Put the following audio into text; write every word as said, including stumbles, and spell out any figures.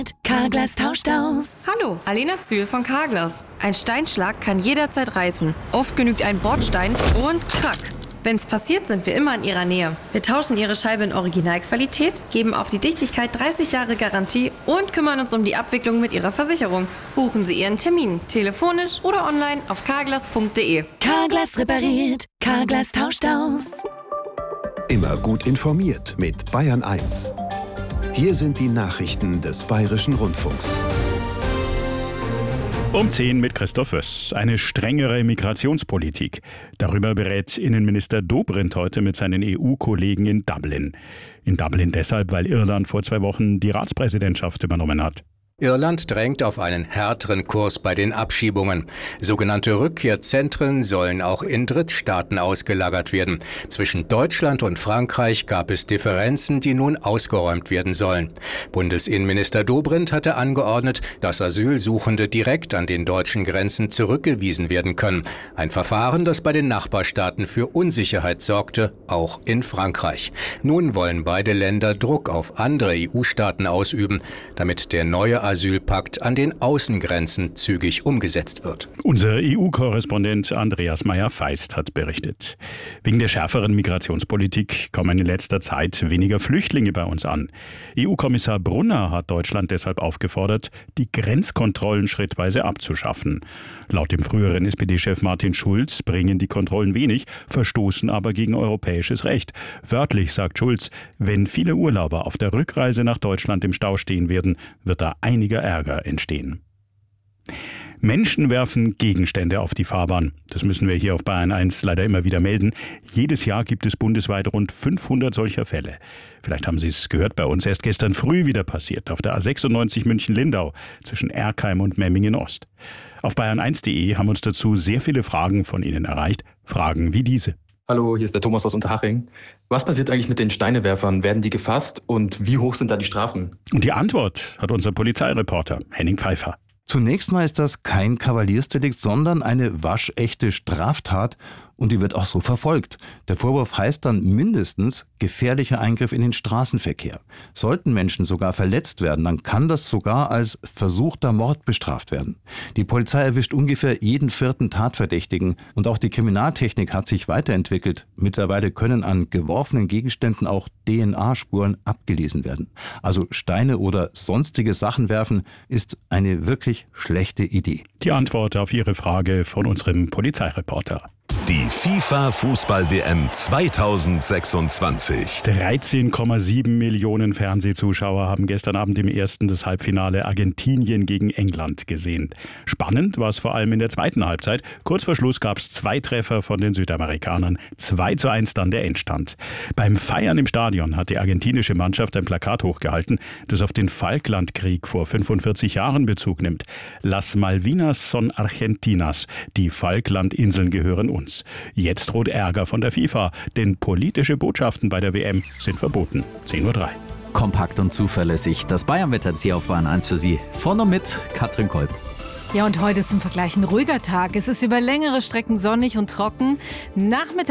Carglass tauscht aus. Hallo, Alena Zühl von Carglass. Ein Steinschlag kann jederzeit reißen. Oft genügt ein Bordstein und krack. Wenn's passiert, sind wir immer in Ihrer Nähe. Wir tauschen Ihre Scheibe in Originalqualität, geben auf die Dichtigkeit dreißig Jahre Garantie und kümmern uns um die Abwicklung mit Ihrer Versicherung. Buchen Sie Ihren Termin, telefonisch oder online auf carglass punkt de. Carglass repariert. Carglass tauscht aus. Immer gut informiert mit Bayern eins. Hier sind die Nachrichten des Bayerischen Rundfunks. Um zehn mit Christoph Wöss. Eine strengere Migrationspolitik. Darüber berät Innenminister Dobrindt heute mit seinen E U-Kollegen in Dublin. In Dublin deshalb, weil Irland vor zwei Wochen die Ratspräsidentschaft übernommen hat. Irland drängt auf einen härteren Kurs bei den Abschiebungen. Sogenannte Rückkehrzentren sollen auch in Drittstaaten ausgelagert werden. Zwischen Deutschland und Frankreich gab es Differenzen, die nun ausgeräumt werden sollen. Bundesinnenminister Dobrindt hatte angeordnet, dass Asylsuchende direkt an den deutschen Grenzen zurückgewiesen werden können. Ein Verfahren, das bei den Nachbarstaaten für Unsicherheit sorgte, auch in Frankreich. Nun wollen beide Länder Druck auf andere E U-Staaten ausüben, damit der neue Asylpakt an den Außengrenzen zügig umgesetzt wird. Unser E U-Korrespondent Andreas Meyer-Feist hat berichtet. Wegen der schärferen Migrationspolitik kommen in letzter Zeit weniger Flüchtlinge bei uns an. E U-Kommissar Brunner hat Deutschland deshalb aufgefordert, die Grenzkontrollen schrittweise abzuschaffen. Laut dem früheren S P D-Chef Martin Schulz bringen die Kontrollen wenig, verstoßen aber gegen europäisches Recht. Wörtlich sagt Schulz, wenn viele Urlauber auf der Rückreise nach Deutschland im Stau stehen werden, wird da einiger Ärger entstehen. Menschen werfen Gegenstände auf die Fahrbahn. Das müssen wir hier auf Bayern eins leider immer wieder melden. Jedes Jahr gibt es bundesweit rund fünfhundert solcher Fälle. Vielleicht haben Sie es gehört, bei uns erst gestern früh wieder passiert, auf der A sechsundneunzig München-Lindau zwischen Erkheim und Memmingen-Ost. Auf bayern eins punkt de haben uns dazu sehr viele Fragen von Ihnen erreicht. Fragen wie diese. Hallo, hier ist der Thomas aus Unterhaching. Was passiert eigentlich mit den Steinewerfern? Werden die gefasst und wie hoch sind da die Strafen? Und die Antwort hat unser Polizeireporter Henning Pfeiffer. Zunächst mal ist das kein Kavaliersdelikt, sondern eine waschechte Straftat und die wird auch so verfolgt. Der Vorwurf heißt dann mindestens gefährlicher Eingriff in den Straßenverkehr. Sollten Menschen sogar verletzt werden, dann kann das sogar als versuchter Mord bestraft werden. Die Polizei erwischt ungefähr jeden vierten Tatverdächtigen und auch die Kriminaltechnik hat sich weiterentwickelt. Mittlerweile können an geworfenen Gegenständen auch D N A-Spuren abgelesen werden. Also Steine oder sonstige Sachen werfen ist eine wirklich schlechte Idee. Die Antwort auf Ihre Frage von unserem Polizeireporter. Die FIFA-Fußball-W M zweitausendsechsundzwanzig. dreizehn Komma sieben Millionen Fernsehzuschauer haben gestern Abend im ersten das Halbfinale Argentinien gegen England gesehen. Spannend war es vor allem in der zweiten Halbzeit. Kurz vor Schluss gab es zwei Treffer von den Südamerikanern. zwei zu eins dann der Endstand. Beim Feiern im Stadion hat die argentinische Mannschaft ein Plakat hochgehalten, das auf den Falklandkrieg vor fünfundvierzig Jahren Bezug nimmt. Las Malvinas son Argentinas. Die Falklandinseln gehören uns. Jetzt droht Ärger von der FIFA, denn politische Botschaften bei der W M sind verboten. zehn Uhr drei. Kompakt und zuverlässig. Das Bayern-Wetter hat sie auf Bayern eins für Sie. Von und mit Katrin Kolb. Ja, und heute ist im Vergleich ein ruhiger Tag. Es ist über längere Strecken sonnig und trocken. Nachmittags